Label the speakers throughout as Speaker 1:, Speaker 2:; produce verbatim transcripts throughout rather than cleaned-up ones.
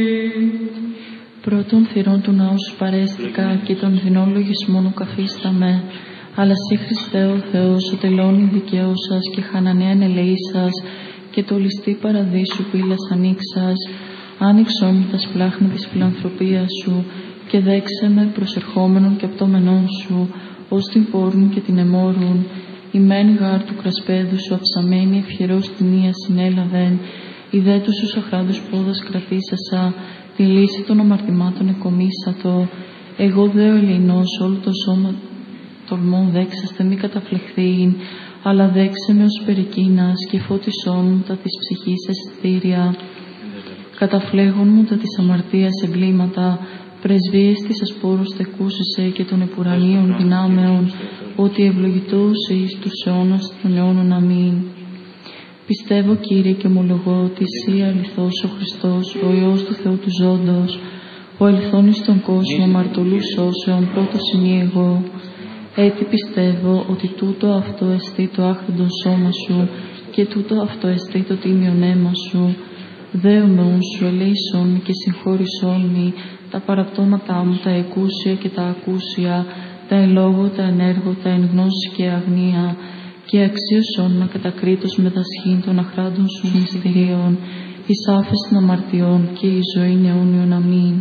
Speaker 1: Πρώτων θυρών του ναού σου παρέστηκα και των δεινών λογισμών καθίσταμαι. Αλλά σύ Χριστέ ο Θεός, ο τελώνη δικαιώσας και χανανέαν ελεήσας και το ληστή παραδείσου πύλας ανοίξας, άνοιξόν μου τα σπλάχνα της φιλανθρωπίας σου και δέξε με προσερχόμενον και απτώμενον σου, ως την πόρνη και την εμόρουν, η μεν γάρ του κρασπέδου σου αψαμένη ευχερός την ία συνέλαβεν, η δε τους σου αχράντους πόδας κρατήσασα, τη λύση των αμαρτημάτων εκομίσατο, εγώ δε ο Ελληνός όλο το σώμα τολμών δέξαστε μη καταφλεχθείην, αλλά δέξε με ως περικίνας και φώτισόν μου τα της ψυχής αισθήρια. Καταφλέγον μου τα της αμαρτίας εγκλήματα, πρεσβείες της ασπόρους τεκούσεσαι και των επουρανίων δυνάμεων, ότι ευλογητός εις τους αιώνας των αιώνων αμήν. Πιστεύω, Κύριε, και ομολογώ ότι εσύ αληθώς ο Χριστός, ο Υιός του Θεού του Ζώντος, ο ελθόν εις τον κόσμο αμαρτωλούς σώσεων πρώτος ημί εγώ. Έτσι πιστεύω ότι τούτο αυτό εστί το άχρηντο σώμα σου και τούτο αυτό εστί το τίμιον αίμα σου. Δέομαι σου, ελέησόν με και συγχώρησόν με τα παραπτώματά μου, τα εκούσια και τα ακούσια, τα εν λόγω, τα εν έργο, τα εν γνώση και αγνία, και αξίωσόν με κατακρίτως με δασχήν των αχράντων σου μυστηρίων, εις άφεσιν αμαρτιών και η ζωή αιώνιον αμήν.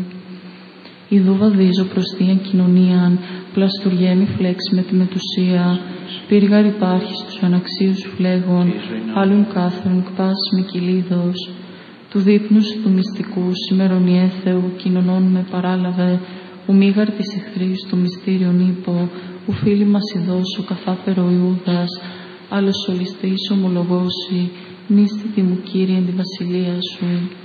Speaker 1: Ιδού βαδίζω προς θείαν κοινωνίαν, πλαστουργέμι φλέξη με τη μετουσία, πύργαρ υπάρχει στους αναξίους φλέγων, άλλων κάθαρον κπάς με κυλίδος. Του δείπνου σου του μυστικού, σήμερον Θεού, κοινωνών με παράλαβε, ου μήγαρ της εχθρής του μυστήριον ύπο, ου φίλοι μας ειδώσου καθάπερο Ιούδας, άλλος ολιστής ομολογώσει, νίστητη μου Κύριε εν τη βασιλεία σου.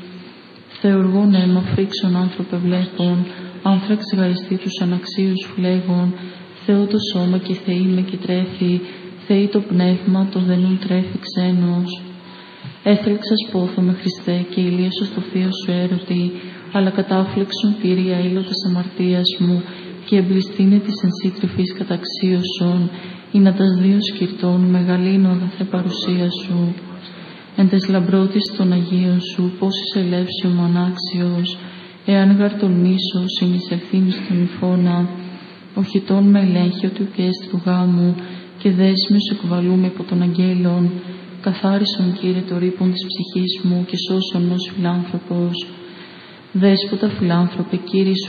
Speaker 1: Θεοργών αίμα φρίξον άνθρωπε βλέπων, άνθραξ γαριστή τους αναξίους φλέγων, Θεό το σώμα και Θεή με και τρέφει, Θεή το πνεύμα το δενούν τρέφει ξένος. Έθρεξας πόθο με Χριστέ και ηλίασος το θείο σου έρωτη, αλλά κατάφλεξον πυρία ήλωτας αμαρτίας μου και εμπληστήνε της εν σύντροφης καταξίωσον, ή να τας δύο σκυρτών μεγαλύνω αγαθέ παρουσία σου. Εν τες λαμπρότης των Αγίων σου, πόσης ελεύσιο μου ανάξιος, εάν γαρ τολμήσω συνεισελθήν στον υφώνα, οχητών με ελέγχει ότι ουκέστη του γάμου, και δέσμιος εκβαλούμε υπό των αγγέλων, καθάρισον Κύριε το ρήπον της ψυχής μου και σώσον ως φιλάνθρωπος. Δέσποτα φιλάνθρωπε, Κύριε